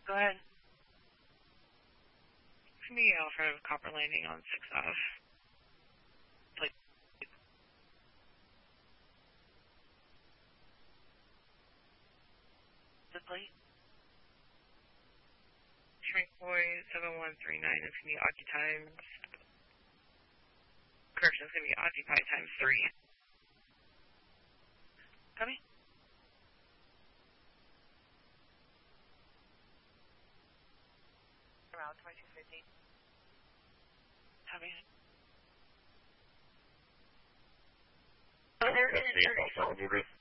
Go ahead. It's me, Alfred, Copper Landing on 6th Ave. Please. The plate? Shrink Boy 7139 is going to be occupied. Correction, it's going to be occupied times 3. Copy. Around 2250. Copy. There is your